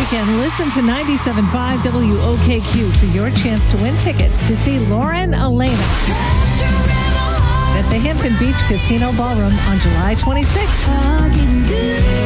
weekend, listen to 97.5 WOKQ for your chance to win tickets to see Lauren Elena at the Hampton Beach Casino Ballroom on July 26th.